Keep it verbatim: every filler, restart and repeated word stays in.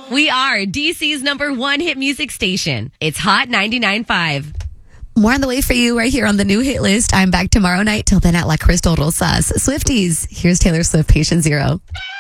We are D C's number one hit music station. It's Hot ninety-nine point five. More on the way for you right here on the new hit list. I'm back tomorrow night. Till then at La Crystal Rosas. Swifties, here's Taylor Swift, Patient Zero.